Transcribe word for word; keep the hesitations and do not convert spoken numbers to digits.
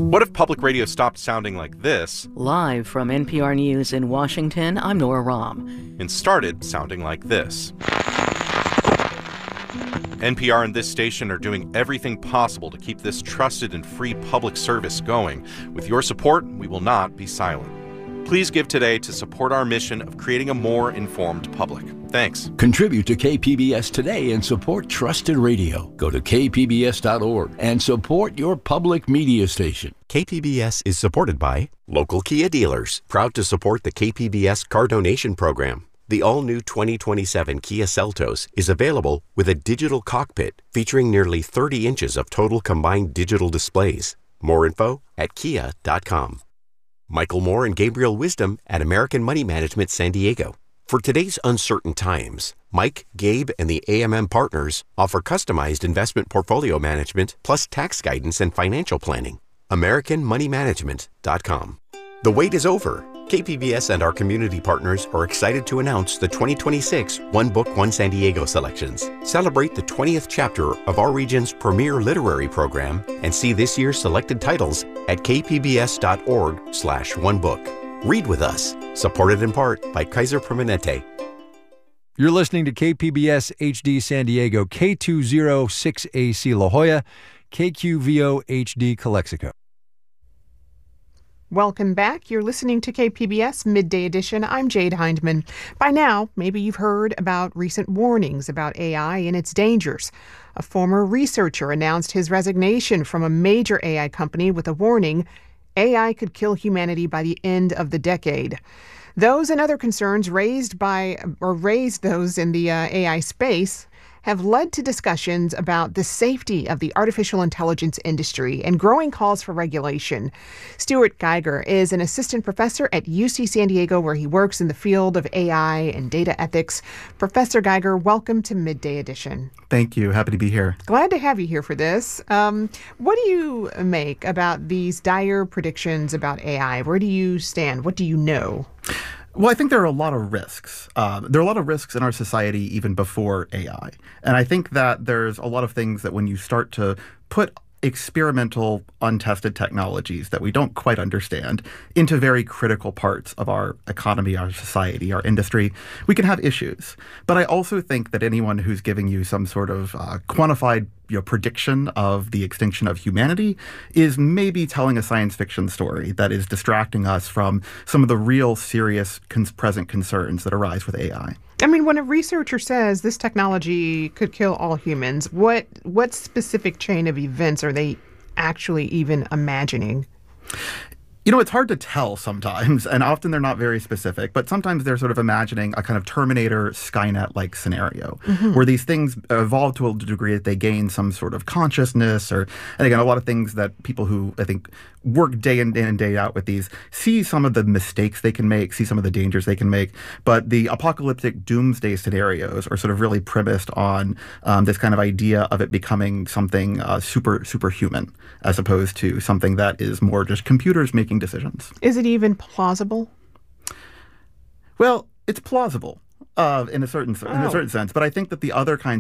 What if public radio stopped sounding like this? Live from N P R News in Washington, I'm Nora Rahm. And started sounding like this. N P R and this station are doing everything possible to keep this trusted and free public service going. With your support, we will not be silent. Please give today to support our mission of creating a more informed public. Thanks. Contribute to K P B S today and support trusted radio. Go to K P B S dot org and support your public media station. K P B S is supported by local Kia dealers, proud to support the K P B S car donation program. The all-new twenty twenty-seven Kia Seltos is available with a digital cockpit featuring nearly thirty inches of total combined digital displays. More info at kia dot com. Michael Moore and Gabriel Wisdom at American Money Management San Diego. For today's uncertain times, Mike, Gabe, and the A M M partners offer customized investment portfolio management plus tax guidance and financial planning. American Money Management dot com. The wait is over. K P B S and our community partners are excited to announce the twenty twenty-six One Book, One San Diego selections. Celebrate the twentieth chapter of our region's premier literary program and see this year's selected titles at k p b s dot org slash one book. Read with us. Supported in part by Kaiser Permanente. You're listening to K P B S H D San Diego, K two oh six A C La Jolla, K Q V O H D Calexico. Welcome back. You're listening to K P B S Midday Edition. I'm Jade Hindman. By now, maybe you've heard about recent warnings about A I and its dangers. A former researcher announced his resignation from a major A I company with a warning: A I could kill humanity by the end of the decade. Those and other concerns raised by, or raised those in the uh, A I space have led to discussions about the safety of the artificial intelligence industry and growing calls for regulation. Stuart Geiger is an assistant professor at U C San Diego, where he works in the field of A I and data ethics. Professor Geiger, welcome to Midday Edition. Thank you. Happy to be here. Glad to have you here for this. Um, what do you make about these dire predictions about A I? Where do you stand? What do you know? Well, I think there are a lot of risks. Uh, there are a lot of risks in our society even before A I. And I think that there's a lot of things that when you start to put experimental, untested technologies that we don't quite understand into very critical parts of our economy, our society, our industry, we can have issues. But I also think that anyone who's giving you some sort of uh, quantified you know, prediction of the extinction of humanity is maybe telling a science fiction story that is distracting us from some of the real serious cons- present concerns that arise with A I. I mean, when a researcher says this technology could kill all humans, what what specific chain of events are they actually even imagining? You know, it's hard to tell sometimes, and often they're not very specific, but sometimes they're sort of imagining a kind of Terminator Skynet-like scenario mm-hmm. where these things evolve to a degree that they gain some sort of consciousness, or, and again, a lot of things that people who, I think, work day in, day in and day out with these see some of the mistakes they can make, see some of the dangers they can make, but the apocalyptic doomsday scenarios are sort of really premised on um, this kind of idea of it becoming something uh, super, superhuman, as opposed to something that is more just computers making decisions. Is it even plausible? Well, it's plausible uh, in a certain oh. in a certain sense, but I think that the other kinds